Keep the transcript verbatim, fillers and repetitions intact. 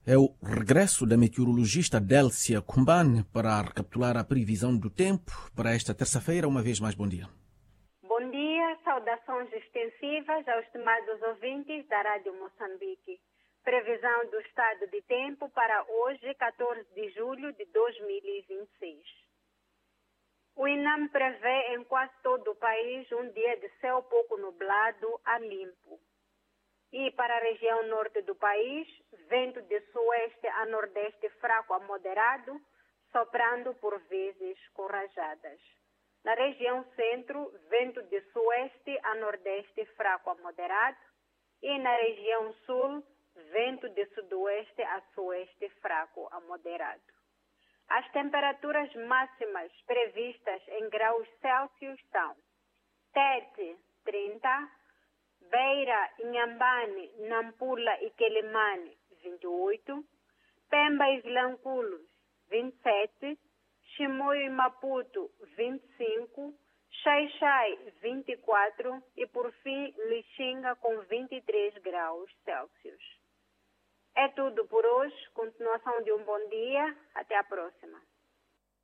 É o regresso da meteorologista Délcia Kumbane para recapitular a previsão do tempo para esta terça-feira. Uma vez mais, bom dia. Bom dia, saudações extensivas aos estimados ouvintes da Rádio Moçambique. Previsão do estado de tempo para hoje, quatorze de julho de dois mil e vinte e seis. O INAM prevê em quase todo o país um dia de céu pouco nublado a limpo. E para a região norte do país, vento de sueste a nordeste fraco a moderado, soprando por vezes com rajadas. Na região centro, vento de sueste a nordeste fraco a moderado. E na região sul, vento de sudoeste a sueste fraco a moderado. As temperaturas máximas previstas em graus Celsius são Tete, trinta, Beira, Inhambane, Nampula e Quelimane, vinte e oito, Pemba e Vilanculos, vinte e sete, Chimoio e Maputo, vinte e cinco, Xai-Xai, vinte e quatro e, por fim, Lixinga com vinte e três graus Celsius. É tudo por hoje. Continuação de um bom dia. Até a próxima.